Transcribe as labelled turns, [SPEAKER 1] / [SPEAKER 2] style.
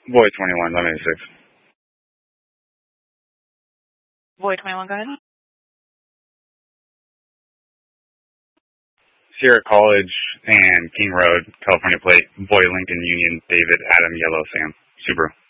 [SPEAKER 1] Boy 21, 186.
[SPEAKER 2] Boy 21, go ahead.
[SPEAKER 1] Sierra College and King Road, California plate. Boy Lincoln Union, David Adam Yellow Sam. Subaru.